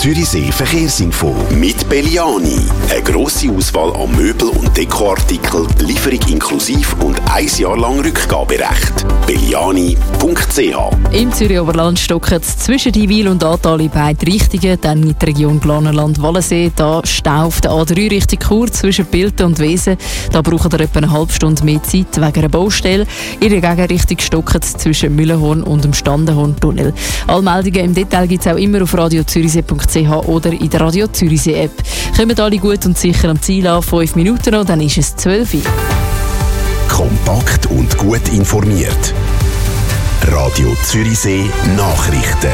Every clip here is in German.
Zürichsee Verkehrsinfo mit Belliani. Eine grosse Auswahl an Möbel- und Dekoartikeln, Lieferung inklusiv und 1 Jahr lang Rückgaberecht. Belliani.ch. Im Zürich Oberland stocken es zwischen Diwil und Atal in beide Richtungen. Dann in der Region Glanerland-Wallensee. Da stauft der A3 Richtung Chur zwischen Bilten und Wesen. Da braucht ihr etwa eine halbe Stunde mehr Zeit wegen einer Baustelle. In der Gegenrichtung stocken es zwischen Mühlenhorn und dem Standenhorn-Tunnel. Alle Meldungen im Detail gibt es auch immer auf radiozürichsee.ch oder in der Radio Zürichsee-App. Kommen alle gut und sicher am Ziel an. 5 Minuten noch, dann ist es 12 Uhr. Kompakt und gut informiert. Radio Zürichsee Nachrichten.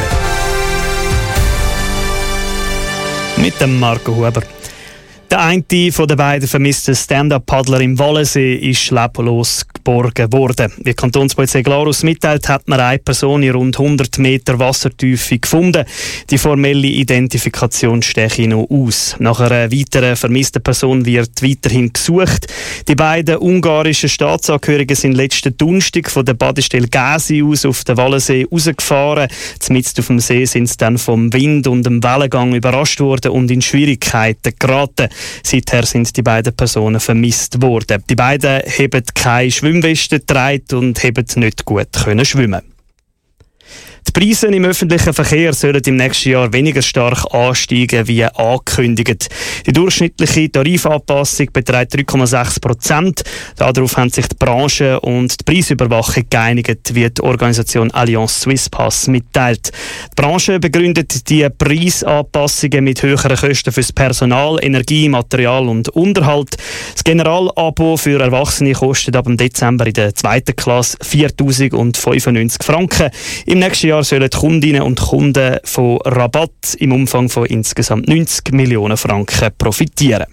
Mit dem Marco Huber. Der eine von den beiden vermissten Stand-Up-Paddler im Wallensee ist leblos geborgen worden. Wie die Kantonspolizei Glarus mitteilt, hat man eine Person in rund 100 Meter Wassertiefe gefunden. Die formelle Identifikation stehe noch aus. Nach einer weiteren vermissten Person wird weiterhin gesucht. Die beiden ungarischen Staatsangehörigen sind letzten Donnerstag von der Badestelle Gäsi aus auf den Wallensee rausgefahren. Mitten auf dem See sind sie dann vom Wind und dem Wellengang überrascht worden und in Schwierigkeiten geraten. Seither sind die beiden Personen vermisst worden. Die beiden haben keine Schwimmweste getragen und haben nicht gut schwimmen. Die Preise im öffentlichen Verkehr sollen im nächsten Jahr weniger stark ansteigen wie angekündigt. Die durchschnittliche Tarifanpassung beträgt 3,6%. Darauf haben sich die Branche und die Preisüberwachung geeinigt, wie die Organisation Allianz Swisspass mitteilt. Die Branche begründet die Preisanpassungen mit höheren Kosten fürs Personal, Energie, Material und Unterhalt. Das Generalabo für Erwachsene kostet ab dem Dezember in der 2. Klasse 4'095 Franken. Im nächsten Jahr sollen die Kundinnen und Kunden von Rabatt im Umfang von insgesamt 90 Millionen Franken profitieren.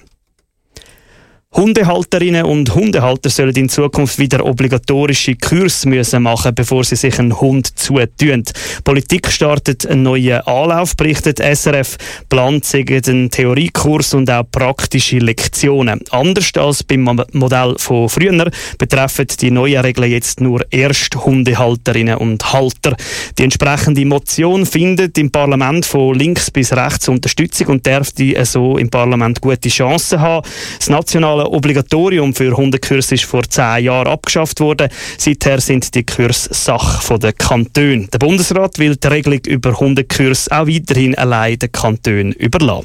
Hundehalterinnen und Hundehalter sollen in Zukunft wieder obligatorische Kurse machen, bevor sie sich einen Hund zutun. Die Politik startet einen neuen Anlauf, berichtet SRF. Plant sind einen Theoriekurs und auch praktische Lektionen. Anders als beim Modell von früher betreffen die neuen Regeln jetzt nur erst Hundehalterinnen und Halter. Die entsprechende Motion findet im Parlament von links bis rechts Unterstützung und darf die so im Parlament gute Chancen haben. Das nationale Obligatorium für Hundekurse ist vor 10 Jahren abgeschafft worden. Seither sind die Kurse Sache der Kantone. Der Bundesrat will die Regelung über Hundekurse auch weiterhin allein den Kantonen überlassen.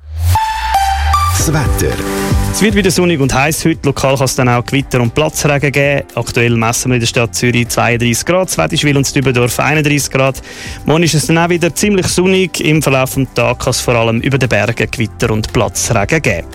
Das Wetter. Es wird wieder sonnig und heiß heute. Lokal kann es dann auch Gewitter und Platzregen geben. Aktuell messen wir in der Stadt Zürich 32 Grad, Zwedischwil und Dübendorf 31 Grad. Morgen ist es dann auch wieder ziemlich sonnig. Im Verlauf des Tages kann es vor allem über den Bergen Gewitter und Platzregen geben.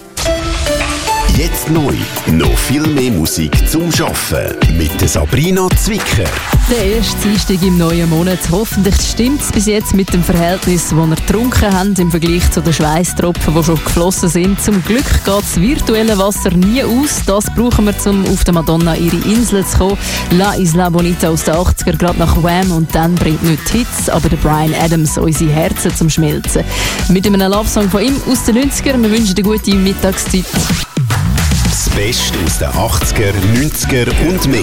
Jetzt neu. Noch viel mehr Musik zum Arbeiten. Mit der Sabrina Zwicker. Der erste Dienstag im neuen Monat. Hoffentlich stimmt es bis jetzt mit dem Verhältnis, das wir getrunken haben, im Vergleich zu den Schweißtropfen, die schon geflossen sind. Zum Glück geht das virtuelle Wasser nie aus. Das brauchen wir, um auf der Madonna ihre Insel zu kommen. La Isla Bonita aus den 80er, gerade nach Wham, und dann bringt nicht die Hits, aber der Bryan Adams unsere Herzen zum Schmelzen. Mit einem Love-Song von ihm aus den 90er. Wir wünschen eine gute Mittagszeit. Das Beste aus den 80er, 90er und mehr.